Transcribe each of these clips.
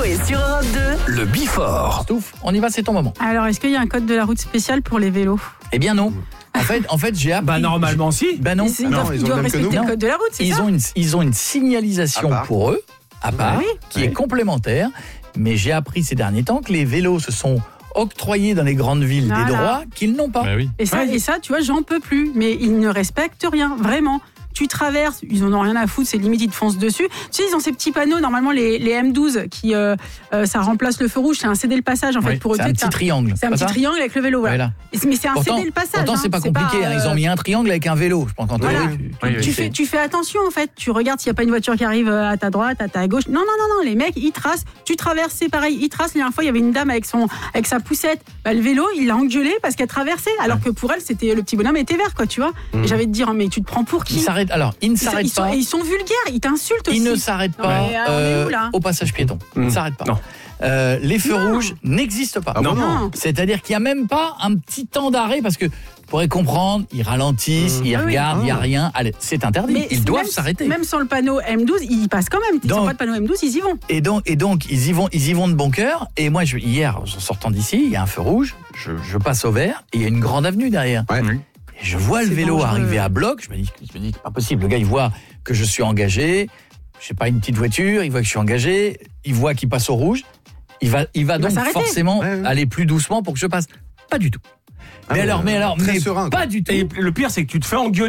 Coé sur Europe 2. Le Before. Stouff, on y va, c'est ton moment. Alors, est-ce qu'il y a un code de la route spécial pour les vélos? Eh bien non. En fait, j'ai appris. Normalement si. Non. Ils doivent respecter le code de la route, c'est ça? Ils ont une signalisation pour eux, à part, qui est complémentaire. Mais j'ai appris ces derniers temps que les vélos se sont octroyés dans les grandes villes des droits qu'ils n'ont pas. Bah oui. Et ça, tu vois, j'en peux plus. Mais ils ne respectent rien, vraiment. Tu traverses, ils en ont rien à foutre, c'est limite, ils te foncent dessus. Tu sais, ils ont ces petits panneaux, normalement, les M12, qui, ça remplace le feu rouge, c'est un céder le passage, en fait, pour eux. C'est un petit triangle. C'est un petit triangle avec le vélo, voilà. Mais c'est un céder le passage. Pourtant, c'est pas compliqué, ils ont mis un triangle avec un vélo. Je pense qu'en théorie, tu fais attention, en fait. Tu regardes s'il n'y a pas une voiture qui arrive à ta droite, à ta gauche. Non, les mecs, ils tracent. Tu traverses, c'est pareil, ils tracent. La dernière fois, il y avait une dame avec sa poussette. Bah, le vélo, il l'a engueulé parce qu'elle traversait. Alors que pour elle, c'était le petit bonhomme était vert, quoi, tu vois. Et j'avais te dire, mais tu te prends pour qui? Ils ne s'arrêtent pas. Ils sont vulgaires, ils t'insultent aussi. Ils ne s'arrêtent pas au passage piéton. Ils ne s'arrêtent pas. Non. Les feux rouges n'existent pas. Non. C'est-à-dire qu'il n'y a même pas un petit temps d'arrêt parce que tu pourrais comprendre, ils ralentissent, ils regardent, il n'y a rien. Allez, c'est interdit. Mais ils doivent s'arrêter. Même sur le panneau M12, ils passent quand même. Ils n'ont pas de panneau M12, ils y vont. Et donc ils y vont de bon cœur. Et moi, hier, en sortant d'ici, il y a un feu rouge. Je passe au vert et il y a une grande avenue derrière. Ouais. Et je vois le vélo arriver à bloc. Je me dis, c'est pas possible. Le gars, il voit que je suis engagé. Je sais pas, une petite voiture. Il voit que je suis engagé. Il voit qu'il passe au rouge. Il va donc forcément aller plus doucement pour que je passe. Pas du tout. Mais serein, pas du tout. Et le pire, c'est que tu te fais engueuler.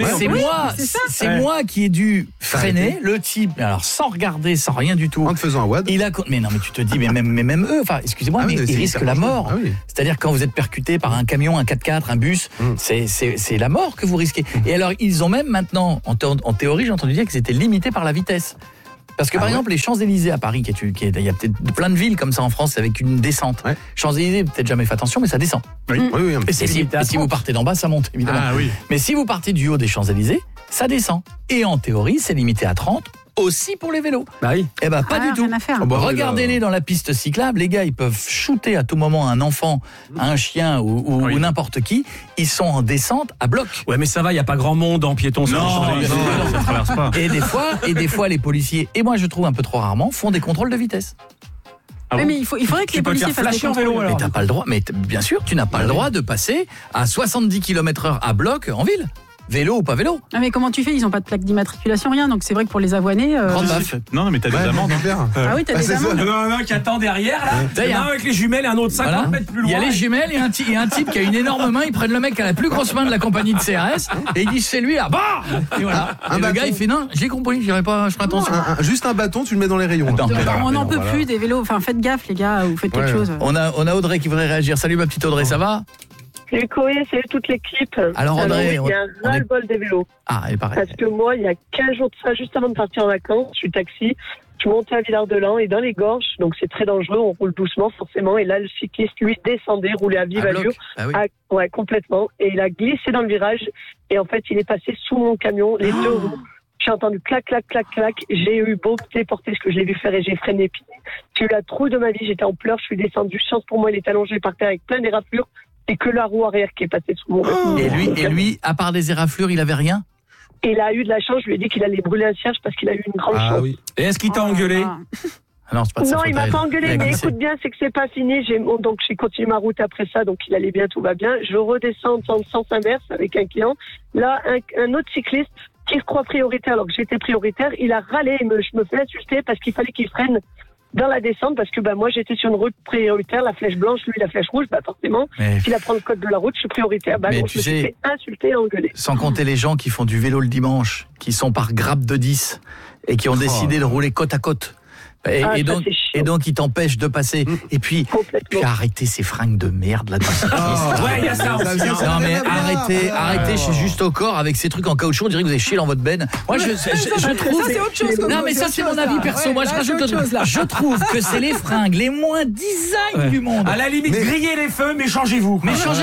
C'est moi qui ai dû freiner le type. Alors sans regarder, sans rien du tout. En te faisant un WAD. Mais non, mais tu te dis, mais même eux. Enfin, excusez-moi, mais ils risquent la mort. C'est-à-dire quand vous êtes percuté par un camion, un 4x4, un bus, c'est la mort que vous risquez. Et alors ils ont même maintenant, en théorie, j'ai entendu dire que c'était limité par la vitesse. Parce que par exemple, les Champs-Élysées à Paris, il y a peut-être plein de villes comme ça en France avec une descente. Champs-Élysées, peut-être jamais fait attention, mais ça descend. Oui. Et si vous partez d'en bas, ça monte, évidemment. Mais si vous partez du haut des Champs-Élysées, ça descend. Et en théorie, c'est limité à 30, aussi pour les vélos. Bah oui. Eh ben, pas du tout. Regardez-les dans la piste cyclable, les gars, ils peuvent shooter à tout moment un enfant, un chien ou n'importe qui. Ils sont en descente à bloc. Ouais, mais ça va, il n'y a pas grand monde en piéton sur les Champs-Élysées. Non, ça traverse pas. Et des fois, les policiers, et moi je trouve un peu trop rarement, font des contrôles de vitesse. Mais il faudrait que les policiers fassent des contrôles. Mais t'as pas le droit. Mais bien sûr, tu n'as pas le droit de passer à 70 km/h à bloc en ville. Vélo ou pas vélo. Ah mais comment tu fais? Ils n'ont pas de plaque d'immatriculation, rien. Donc c'est vrai que pour les avoinés. Non, mais t'as des amendes. Ah oui, t'as des amendes. Un qui attend derrière, là. Il y en a un avec les jumelles et un autre 50 mètres plus loin. Il y a les jumelles et un type qui a une énorme main. Ils prennent le mec qui a la plus grosse main de la compagnie de CRS et ils disent c'est lui là. Bah et voilà. Et le gars il fait non, j'ai compris, je ferai attention. Juste un bâton, tu le mets dans les rayons. On n'en peut plus des vélos. Enfin, faites gaffe les gars, ou faites quelque chose. On a Audrey qui voudrait réagir. Salut ma petite Audrey, ça va? Salut Coé, salut toute l'équipe. Alors Audrey, il y a un ras-le-bol des vélos. Ah, elle paraît. Parce que moi, il y a 15 jours de ça, juste avant de partir en vacances, je suis taxi, je montais à Villard-de-Lans et dans les gorges, donc c'est très dangereux, on roule doucement forcément, et là le cycliste lui descendait, roulait à vive allure, complètement, et il a glissé dans le virage, et en fait il est passé sous mon camion, les deux roues. J'ai entendu clac, clac, clac, clac. J'ai eu beau déporter ce que je l'ai vu faire et j'ai freiné. J'ai eu la trouille de ma vie, j'étais en pleurs, je suis descendu. Chance pour moi, il est allongé par terre avec plein d'éraflures et que la roue arrière qui est passée sous mon Et lui, à part des éraflures, il avait rien? Il a eu de la chance, je lui ai dit qu'il allait brûler un cierge parce qu'il a eu une grande chance. Oui. Et est-ce qu'il t'a engueulé? Non, c'est pas de sa faute, il m'a pas engueulé, mais écoute bien, c'est que c'est pas fini. Donc j'ai continué ma route après ça, donc il allait bien, tout va bien. Je redescends en sens inverse avec un client. Là, un autre cycliste qui se croit prioritaire alors que j'étais prioritaire, il a râlé, je me fais insulter parce qu'il fallait qu'il freine dans la descente parce que moi j'étais sur une route prioritaire, la flèche blanche, lui la flèche rouge, forcément, s'il apprend le code de la route, je suis prioritaire. Mais donc je me suis fait insulter et engueuler. Sans compter les gens qui font du vélo le dimanche, qui sont par grappe de 10 et qui ont décidé de rouler côte à côte. Et donc, il t'empêche de passer. Et puis arrêtez ces fringues de merde là-dedans. Ouais, il y a ça aussi. Non, mais arrêtez chez Juste au corps avec ces trucs en caoutchouc. On dirait que vous avez chié dans votre benne. Moi, je trouve. Ça, c'est autre chose. Non, mais ça, c'est mon avis perso. Moi, je rajoute autre chose. Je trouve que c'est les fringues les moins design du monde. À la limite, grillez les feux, mais changez-vous.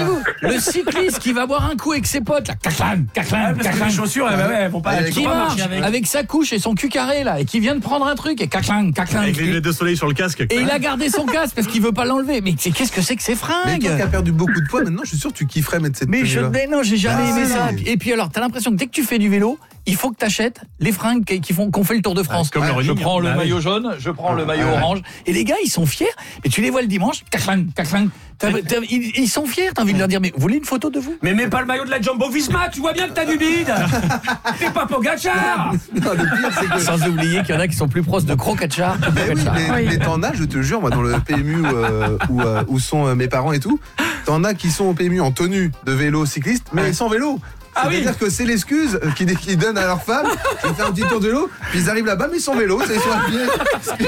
Le cycliste qui va boire un coup avec ses potes, là, caclan. Les chaussures, elles vont pas. Qui marche avec sa couche et son cul carré, là, et qui vient de prendre un truc, et caclan. Avec les lunettes de soleil sur le casque. Et il a gardé son casque parce qu'il veut pas l'enlever. Mais qu'est-ce que c'est que ces fringues? Mais toi qui as perdu beaucoup de poids, maintenant je suis sûr que tu kifferais mettre cette tenue-là. Non, j'ai jamais aimé ça. Et puis alors, t'as l'impression que dès que tu fais du vélo, il faut que tu achètes les fringues qu'on fait le Tour de France. Comme le running, je prends le maillot jaune, je prends le maillot orange. Et les gars, ils sont fiers. Et tu les vois le dimanche, ils sont fiers. T'as envie de leur dire, mais vous voulez une photo de vous? Mais mets pas le maillot de la Jumbo Visma, tu vois bien que t'as du bide. T'es pas Pogacar. Sans oublier qu'il y en a qui sont plus proches de Krokachar que Pogacar. Mais t'en as, je te jure, moi, dans le PMU où sont mes parents et tout, t'en as qui sont au PMU en tenue de vélo cycliste, mais sans vélo. C'est-à-dire que c'est l'excuse qu'ils donnent à leur femme. Ils font un petit tour de vélo, puis ils arrivent là-bas, mais sans vélo, ils sont à pied.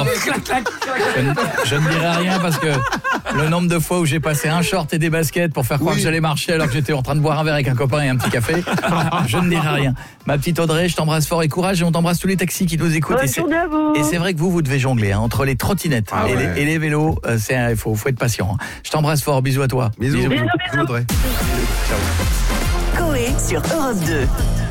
Je ne dirai rien parce que le nombre de fois où j'ai passé un short et des baskets pour faire croire que j'allais marcher alors que j'étais en train de boire un verre avec un copain et un petit café, je ne dirai rien. Ma petite Audrey, je t'embrasse fort et courage, et on t'embrasse tous les taxis qui nous écoutent. Et c'est vrai que vous devez jongler entre les trottinettes et les vélos. Il faut être patient. Je t'embrasse fort, bisous à toi. Bisous Audrey. Coé sur Europe 2.